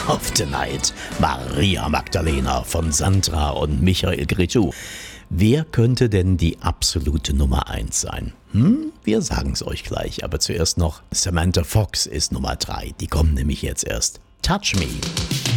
of the Night. Maria Magdalena von Sandra und Michael Cretu. Wer könnte denn die absolute Nummer 1 sein? Wir sagen es euch gleich, aber zuerst noch Samantha Fox ist Nummer 3. Die kommt nämlich jetzt erst. Touch Me.